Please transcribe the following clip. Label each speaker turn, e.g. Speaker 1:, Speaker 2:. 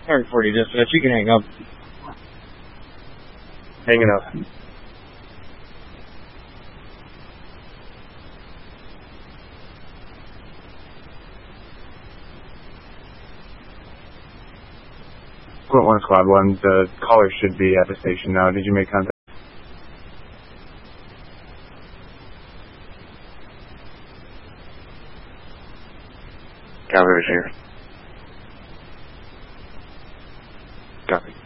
Speaker 1: Sorry, 40 dispatch. You can hang up.
Speaker 2: Hanging up. Squad 1, Squad 1, the caller should be at the station now. Did you make contact? Cavalry's here. Copy.